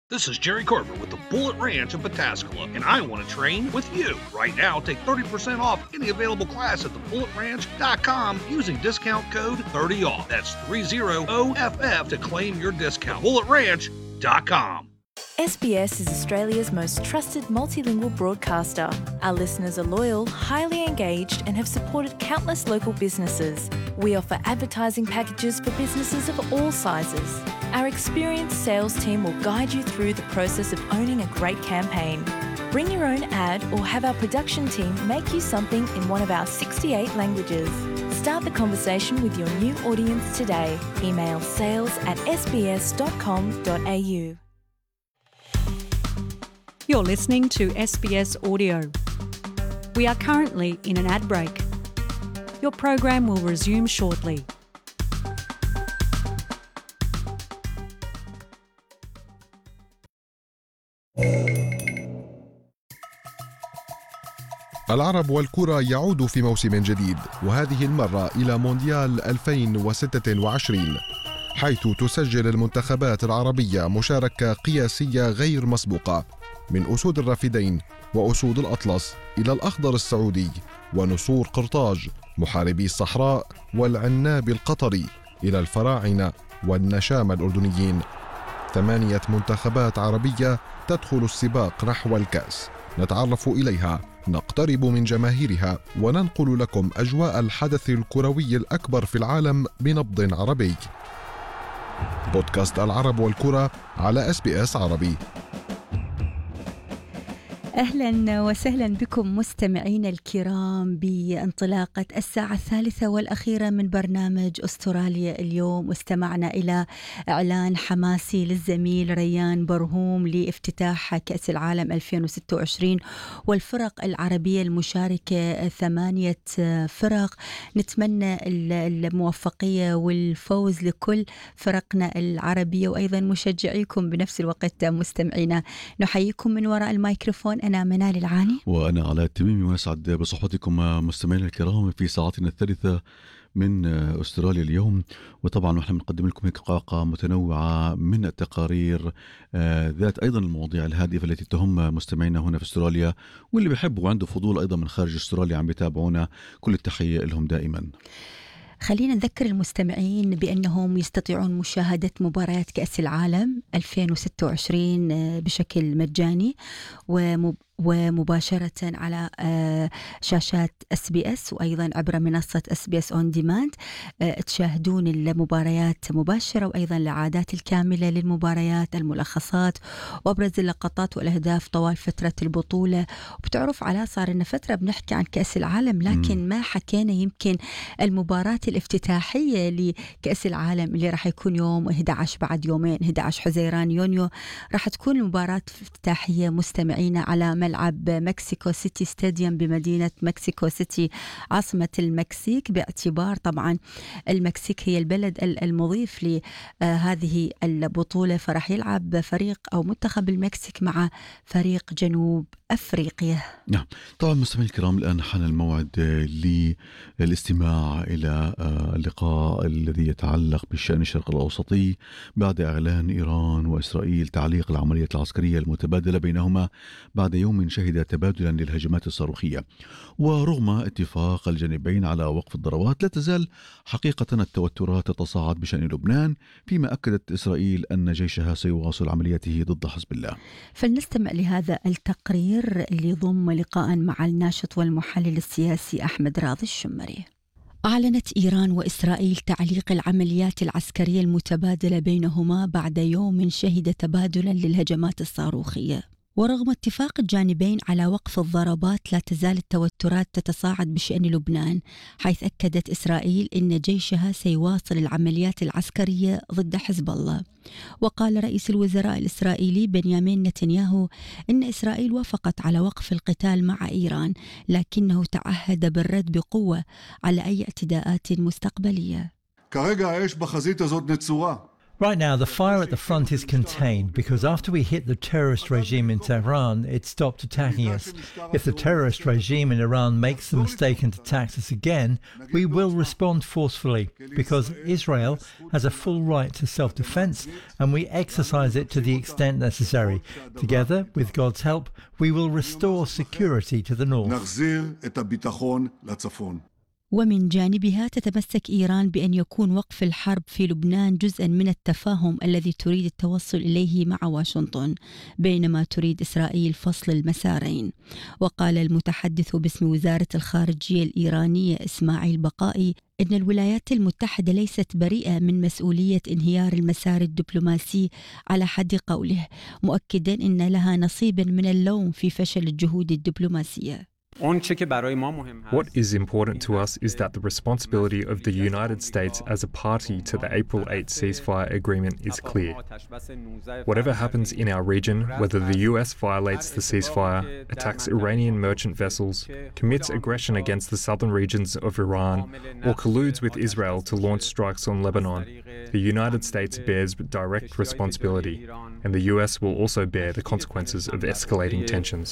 This is Jerry Corbett with the Bullet Ranch in Pataskala, and I want to train with you. Right now, take 30% off any available class at thebulletranch.com using discount code 30OFF. That's 30OFF to claim your discount. BulletRanch.com. SBS is Australia's most trusted multilingual broadcaster. Our listeners are loyal, highly engaged, and have supported countless local businesses. We offer advertising packages for businesses of all sizes. Our experienced sales team will guide you through the process of owning a great campaign. Bring your own ad or have our production team make you something in one of our 68 languages. Start the conversation with your new audience today. Email sales@sbs.com.au. You're listening to SBS Audio. We are currently in an ad break. Your program will resume shortly. العرب والكرة يعود في موسم جديد، وهذه المرة إلى مونديال 2026، حيث تسجل المنتخبات العربية مشاركة قياسية غير مسبوقة، من أسود الرافدين وأسود الأطلس إلى الأخضر السعودي ونسور قرطاج محاربي الصحراء والعناب القطري إلى الفراعنة والنشامة الأردنيين. 8 منتخبات عربية تدخل السباق نحو الكأس، نتعرف إليها، نقترب من جماهيرها، وننقل لكم أجواء الحدث الكروي الأكبر في العالم بنبض عربي. بودكاست العرب والكرة على SBS عربي. أهلا وسهلا بكم مستمعين الكرام بانطلاقة الساعة الثالثة والأخيرة من برنامج أستراليا اليوم. واستمعنا إلى إعلان حماسي للزميل ريان برهوم لافتتاح كأس العالم 2026 والفرق العربية المشاركة 8 فرق. نتمنى الموفقية والفوز لكل فرقنا العربية وأيضا مشجعيكم بنفس الوقت مستمعينا. نحييكم من وراء الميكروفون، أنا منال العاني وأنا علاء التميمي، وأسعد بصحبتكم مستمعينا الكرام في ساعتنا الثالثة من أستراليا اليوم. وطبعا نحن بنقدم لكم هيك قاعة متنوعة من التقارير ذات أيضا المواضيع الهادفة التي تهم مستمعينا هنا في أستراليا، واللي بيحب وعنده فضول أيضا من خارج أستراليا عم بيتابعونا. كل التحية لهم دائما. خلينا نذكر المستمعين بأنهم يستطيعون مشاهدة مباريات كأس العالم 2026 بشكل مجاني ومباشرة على شاشات SBS وأيضا عبر منصة SBS On Demand. تشاهدون المباريات مباشرة، وأيضا الإعادات الكاملة للمباريات، الملخصات وأبرز اللقطات والأهداف طوال فترة البطولة. وبتعرف على صار إن فترة بنحكي عن كأس العالم، لكن ما حكينا يمكن المباراة الافتتاحية لكأس العالم اللي راح يكون يوم 11 بعد يومين 11 حزيران يونيو. راح تكون المباراة الافتتاحية مستمعين على ملعب مكسيكو سيتي ستاديوم بمدينة مكسيكو سيتي عاصمة المكسيك، باعتبار طبعا المكسيك هي البلد المضيف لهذه البطولة. فرح يلعب فريق أو منتخب المكسيك مع فريق جنوب أفريقيا. نعم طبعا مستمعينا الكرام، الآن حان الموعد للاستماع إلى اللقاء الذي يتعلق بالشأن الشرق الأوسطي بعد إعلان إيران وإسرائيل تعليق العملية العسكرية المتبادلة بينهما بعد يوم شهد تبادلا للهجمات الصاروخية. ورغم اتفاق الجانبين على وقف الضربات، لا تزال حقيقة التوترات تتصاعد بشأن لبنان، فيما أكدت إسرائيل أن جيشها سيواصل عملياته ضد حزب الله. فلنستمع لهذا التقرير اللي ضم لقاء مع الناشط والمحلل السياسي أحمد راضي الشمري. أعلنت إيران وإسرائيل تعليق العمليات العسكرية المتبادلة بينهما بعد يوم شهد تبادلا للهجمات الصاروخية. ورغم اتفاق الجانبين على وقف الضربات، لا تزال التوترات تتصاعد بشأن لبنان، حيث أكدت إسرائيل أن جيشها سيواصل العمليات العسكرية ضد حزب الله. وقال رئيس الوزراء الإسرائيلي بنيامين نتنياهو أن إسرائيل وافقت على وقف القتال مع إيران، لكنه تعهد بالرد بقوة على أي اعتداءات مستقبلية. כרגע האש בחזית הזאת נצורה. Right now, the fire at the front is contained because after we hit the terrorist regime in Tehran, it stopped attacking us. If the terrorist regime in Iran makes the mistake and attacks us again, we will respond forcefully because Israel has a full right to self-defense and we exercise it to the extent necessary. Together, with God's help, we will restore security to the north. ومن جانبها تتمسك إيران بأن يكون وقف الحرب في لبنان جزءاً من التفاهم الذي تريد التوصل إليه مع واشنطن، بينما تريد إسرائيل فصل المسارين. وقال المتحدث باسم وزارة الخارجية الإيرانية إسماعيل بقائي إن الولايات المتحدة ليست بريئة من مسؤولية انهيار المسار الدبلوماسي على حد قوله، مؤكداً أن لها نصيب من اللوم في فشل الجهود الدبلوماسية. What is important to us is that the responsibility of the United States as a party to the April 8 ceasefire agreement is clear. Whatever happens in our region, whether the US violates the ceasefire, attacks Iranian merchant vessels, commits aggression against the southern regions of Iran, or colludes with Israel to launch strikes on Lebanon, the United States bears direct responsibility, and the US will also bear the consequences of escalating tensions.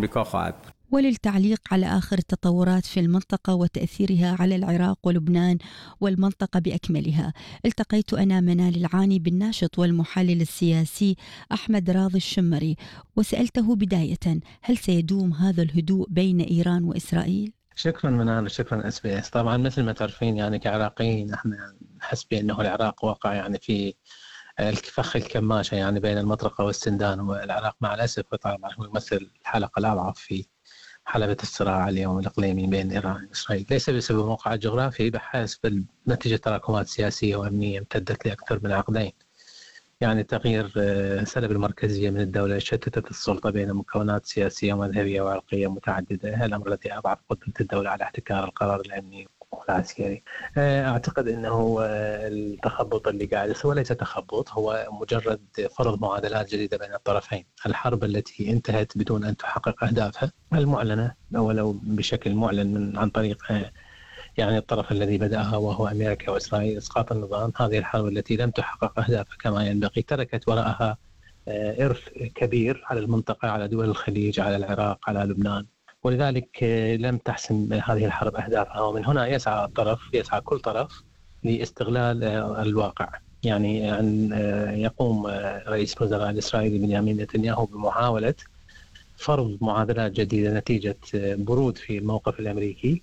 وللتعليق على آخر التطورات في المنطقة وتأثيرها على العراق ولبنان والمنطقة بأكملها، التقيت أنا منال العاني بالناشط والمحلل السياسي أحمد راضي الشمري وسألته بداية: هل سيدوم هذا الهدوء بين إيران وإسرائيل؟ شكرا منال وشكرا SBS. طبعا مثل ما تعرفين يعني كعراقيين احنا نحس بأنه العراق واقع يعني في الفخ الكماشة يعني بين المطرقة والسندان، والعراق مع الأسف طبعا هو يمثل الحلقة الأضعف في حلبة الصراع اليوم الإقليمي بين إيران وإسرائيل، ليس بسبب موقعها الجغرافي بحسب بل نتيجة تراكمات سياسية وأمنية امتدت لأكثر من عقدين. يعني تغيير سلب المركزية من الدولة شتتت السلطة بين مكونات سياسية ومذهبية وعرقية متعددة، الأمر الذي أضعف قدرة الدولة على احتكار القرار الأمني والعسكري. أعتقد أنه التخبط اللي قاعد يصير ليس تخبط، هو مجرد فرض معادلات جديدة بين الطرفين. الحرب التي انتهت بدون أن تحقق أهدافها المعلنة ولو بشكل معلن عن طريق يعني الطرف الذي بدأها وهو أمريكا وإسرائيل إسقاط النظام، هذه الحرب التي لم تحقق أهدافها كما ينبغي تركت وراءها إرث كبير على المنطقة، على دول الخليج، على العراق، على لبنان، ولذلك لم تحسم هذه الحرب أهدافها. ومن هنا يسعى كل طرف لاستغلال الواقع. يعني أن يقوم رئيس الوزراء الإسرائيلي بنيامين نتنياهو بمحاولة فرض معادلات جديدة نتيجة برود في الموقف الأمريكي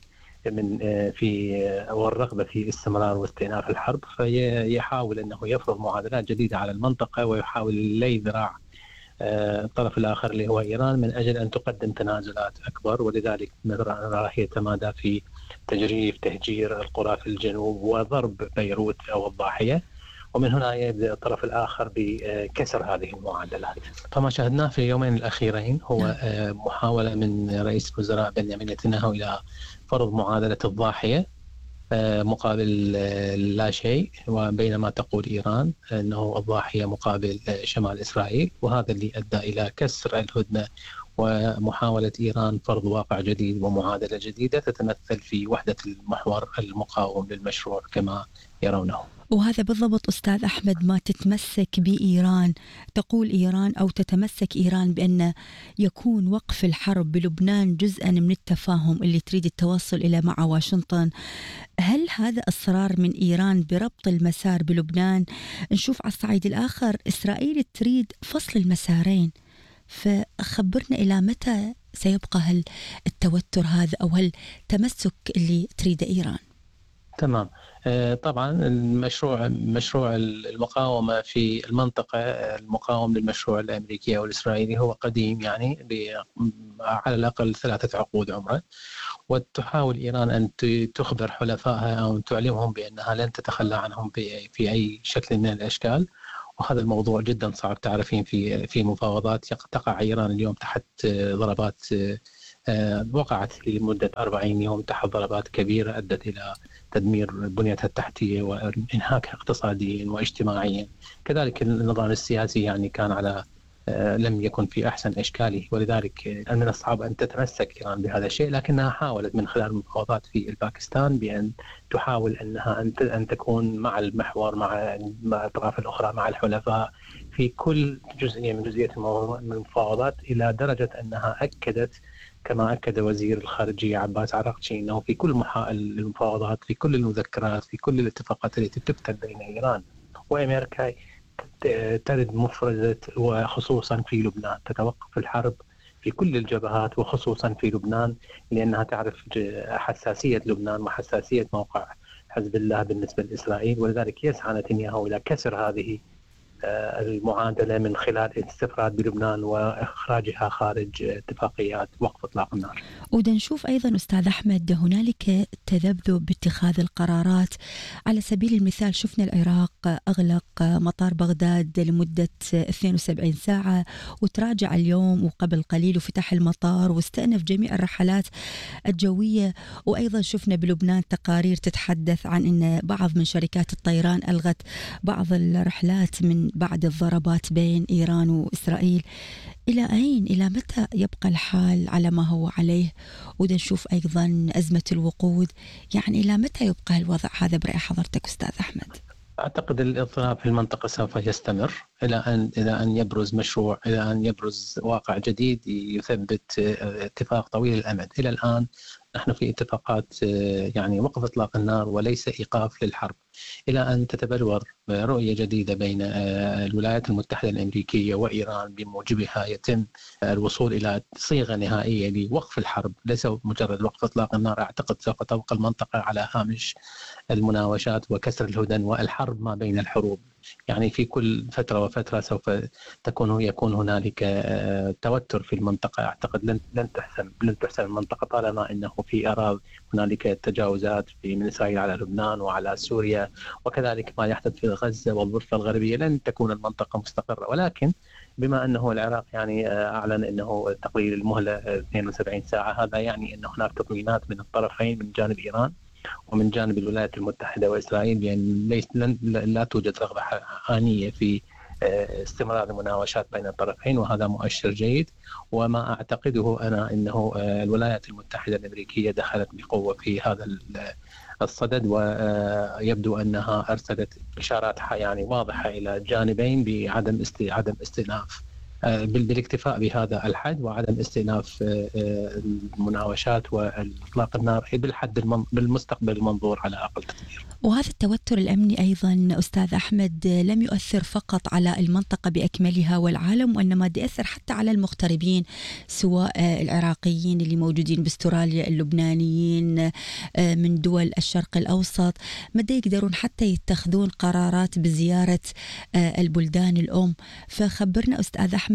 والرغبة في استمرار واستئناف الحرب، فيحاول أنه يفرض معادلات جديدة على المنطقة ويحاول لي ذراع الطرف الآخر اللي هو إيران من أجل أن تقدم تنازلات أكبر، ولذلك نراه يتمادى في تهجير القرى في الجنوب وضرب بيروت أو الضاحية، ومن هنا يبدأ الطرف الآخر بكسر هذه المعادلات. فما شاهدناه في اليومين الأخيرين هو محاولة من رئيس الوزراء بنيامين نتنياهو إلى فرض معادلة الضاحية مقابل لا شيء، وبينما تقول إيران أنه الضاحية مقابل شمال إسرائيل، وهذا اللي أدى إلى كسر الهدنة ومحاولة إيران فرض واقع جديد ومعادلة جديدة تتمثل في وحدة المحور المقاوم للمشروع كما يرونه. وهذا بالضبط أستاذ أحمد ما تتمسك بإيران، تقول إيران أو تتمسك إيران بأن يكون وقف الحرب بلبنان جزءا من التفاهم اللي تريد التوصل إلى مع واشنطن. هل هذا إصرار من إيران بربط المسار بلبنان؟ نشوف على الصعيد الآخر إسرائيل تريد فصل المسارين، فخبرنا إلى متى سيبقى التوتر هذا أو التمسك اللي تريد إيران؟ تمام. طبعا مشروع المقاومة في المنطقة المقاوم للمشروع الأمريكي أو الإسرائيلي هو قديم، يعني على الأقل 3 عقود عمره، وتحاول إيران أن تخبر حلفائها أو تعلمهم بأنها لن تتخلى عنهم في أي شكل من الأشكال، وهذا الموضوع جدا صعب. تعرفين في مفاوضات تقع إيران اليوم تحت ضربات، وقعت لمدة 40 يوم تحت ضربات كبيرة أدت إلى تدمير بنيتها التحتية وإنهاكها اقتصاديا واجتماعيا. كذلك النظام السياسي يعني كان على لم يكن في أحسن أشكاله، ولذلك من الصعب أن تتمسك إيران بهذا الشيء، لكنها حاولت من خلال المفاوضات في الباكستان بأن تحاول أنها أن تكون مع المحور، مع الأطراف الأخرى، مع الحلفاء في كل جزئية من جزئيات المفاوضات، إلى درجة أنها أكدت كما أكد وزير الخارجية عباس عراقچي أنه في كل المفاوضات، في كل المذكرات، في كل الاتفاقات التي تكتب بين إيران وأمريكا ترد مفرزة، وخصوصا في لبنان تتوقف الحرب في كل الجبهات وخصوصا في لبنان، لأنها تعرف حساسية لبنان وحساسية موقع حزب الله بالنسبة لإسرائيل، ولذلك يسعى نتنياهو إلى كسر هذه المعادلة من خلال الاستفراد بلبنان وإخراجها خارج اتفاقيات وقف إطلاق النار. ونشوف أيضا أستاذ أحمد هنالك تذبذب باتخاذ القرارات. على سبيل المثال شفنا العراق أغلق مطار بغداد لمدة 72 ساعة وتراجع اليوم وقبل قليل وفتح المطار واستأنف جميع الرحلات الجوية. وأيضا شفنا بلبنان تقارير تتحدث عن أن بعض من شركات الطيران ألغت بعض الرحلات من بعد الضربات بين إيران وإسرائيل. إلى أين، إلى متى يبقى الحال على ما هو عليه؟ وده نشوف أيضا أزمة الوقود، يعني إلى متى يبقى الوضع هذا برأي حضرتك أستاذ أحمد؟ أعتقد الاضطراب في المنطقة سوف يستمر إلى أن يبرز مشروع، إلى أن يبرز واقع جديد يثبت اتفاق طويل الأمد. إلى الآن نحن في اتفاقات يعني وقف إطلاق النار وليس إيقاف للحرب، إلى أن تتبلور رؤية جديدة بين الولايات المتحدة الأمريكية وإيران بموجبها يتم الوصول إلى صيغة نهائية لوقف الحرب، ليس مجرد وقف إطلاق النار. أعتقد سوف تبقى المنطقة على هامش المناوشات وكسر الهدن والحرب ما بين الحروب، يعني في كل فترة وفترة سوف يكون هنالك توتر في المنطقة. أعتقد لن تحسم المنطقة طالما أنه في أراضي هنالك تجاوزات من إسرائيل على لبنان وعلى سوريا، وكذلك ما يحدث في غزة والضفة الغربية، لن تكون المنطقة مستقرة. ولكن بما أنه العراق يعني أعلن أنه تقليل المهلة 72 ساعة، هذا يعني أن هناك تطمينات من الطرفين، من جانب إيران ومن جانب الولايات المتحدة وإسرائيل، بأن لا توجد رغبة آنية في استمرار المناوشات بين الطرفين، وهذا مؤشر جيد. وما أعتقده أنا أنه الولايات المتحدة الأمريكية دخلت بقوة في هذا الصدد، ويبدو أنها أرسلت إشارات يعني واضحة إلى الجانبين بعدم استئناف بالاكتفاء بهذا الحد وعدم استئناف المناوشات وإطلاق النار بالمستقبل المنظور على أقل تقدير. وهذا التوتر الأمني أيضا أستاذ أحمد لم يؤثر فقط على المنطقة بأكملها والعالم، وإنما يؤثر حتى على المغتربين، سواء العراقيين اللي موجودين باستراليا، اللبنانيين من دول الشرق الأوسط، مدى يقدرون حتى يتخذون قرارات بزيارة البلدان الأم. فخبرنا أستاذ أحمد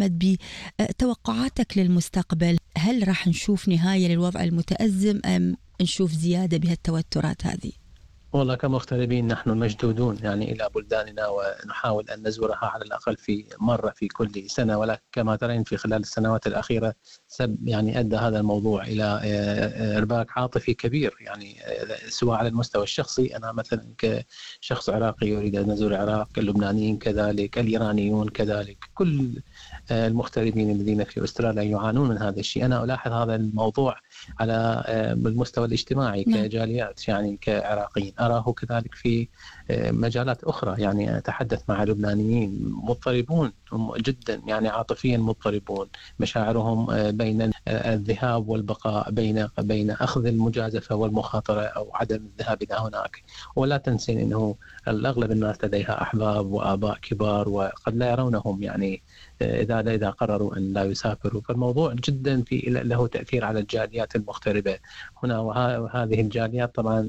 بتوقعاتك للمستقبل، هل راح نشوف نهاية للوضع المتأزم أم نشوف زيادة بهالتوترات هذه؟ والله كمغتربين نحن مشدودون يعني إلى بلداننا، ونحاول أن نزورها على الأقل في مرة في كل سنة، ولكن كما ترين في خلال السنوات الأخيرة يعني أدى هذا الموضوع إلى إرباك عاطفي كبير، يعني سواء على المستوى الشخصي، أنا مثلا كشخص عراقي يريد أن أزور العراق، اللبنانيين كذلك، الإيرانيون كذلك، كل المغتربين الذين في أستراليا يعانون من هذا الشيء. أنا ألاحظ هذا الموضوع على المستوى الاجتماعي كجاليات، يعني كعراقيين أراه كذلك في مجالات أخرى. يعني أتحدث مع لبنانيين مضطربون جدا، يعني عاطفيا مضطربون، مشاعرهم بين الذهاب والبقاء، بين أخذ المجازفة والمخاطرة أو عدم الذهاب إلى هناك. ولا تنسين أنه الأغلب الناس لديها أحباب وآباء كبار وقد لا يرونهم، يعني إذا قرروا أن لا يسافروا. فالموضوع جدا له تأثير على الجاليات المغتربة هنا، وهذه الجاليات طبعا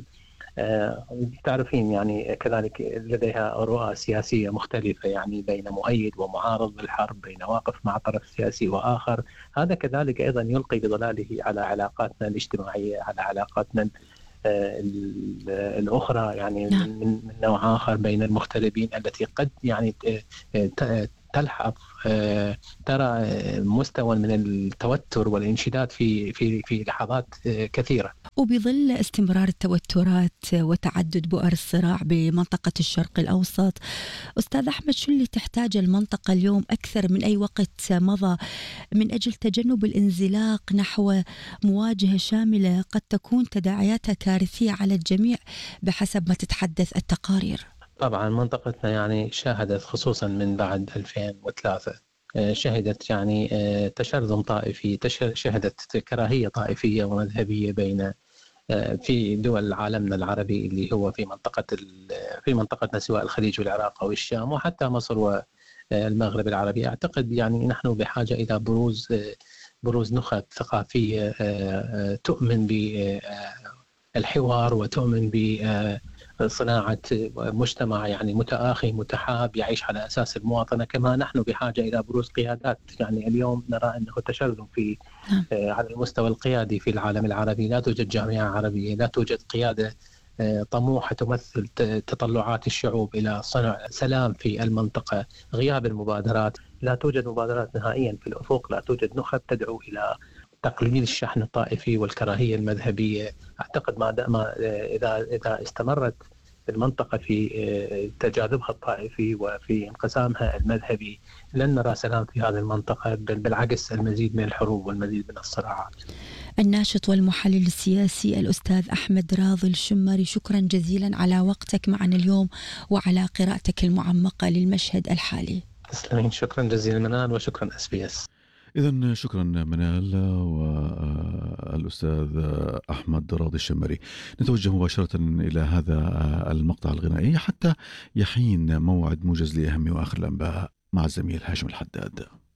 تعرفين يعني كذلك لديها رؤى سياسية مختلفة، يعني بين مؤيد ومعارض بالحرب، بين واقف مع طرف سياسي وآخر. هذا كذلك أيضا يلقي بظلاله على علاقاتنا الاجتماعية، على علاقاتنا الأخرى، يعني من نوع آخر بين المغتربين، التي قد يعني تلحظ ترى مستوى من التوتر والانشداد في لحظات كثيرة. وبظل استمرار التوترات وتعدد بؤر الصراع بمنطقة الشرق الأوسط، أستاذ أحمد، شو اللي تحتاج المنطقة اليوم أكثر من أي وقت مضى من أجل تجنب الانزلاق نحو مواجهة شاملة قد تكون تداعياتها كارثية على الجميع بحسب ما تتحدث التقارير؟ طبعا منطقتنا يعني شاهدت خصوصا من بعد 2003 شهدت يعني تشرذم طائفي، شهدت كراهية طائفية ومذهبية بين في دول عالمنا العربي اللي هو في منطقتنا سواء الخليج والعراق أو الشام وحتى مصر والمغرب العربي. أعتقد يعني نحن بحاجة إلى بروز نخب ثقافية تؤمن بالحوار وتؤمن بصناعة مجتمع يعني متآخي متحاب يعيش على أساس المواطنة. كما نحن بحاجة إلى بروز قيادات، يعني اليوم نرى أنه تشرذم على المستوى القيادي في العالم العربي. لا توجد جامعة عربية، لا توجد قيادة طموحة تمثل تطلعات الشعوب إلى صنع سلام في المنطقة. غياب المبادرات، لا توجد مبادرات نهائيا في الأفق، لا توجد نخب تدعو إلى تقليل الشحن الطائفي والكراهية المذهبية. أعتقد إذا استمرت المنطقة في تجاذبها الطائفي وفي انقسامها المذهبي لن نرى سلام في هذه المنطقة، بل بالعكس المزيد من الحروب والمزيد من الصراعات. الناشط والمحلل السياسي الأستاذ أحمد راضي الشمري، شكرا جزيلا على وقتك معنا اليوم وعلى قراءتك المعمقة للمشهد الحالي. تسلمين، شكرا جزيلا منال وشكرا SBS. إذن شكرا منال والأستاذ أحمد راضي الشمري. نتوجه مباشرة إلى هذا المقطع الغنائي حتى يحين موعد موجز لأهم وآخر الأنباء مع الزميل هاشم الحداد.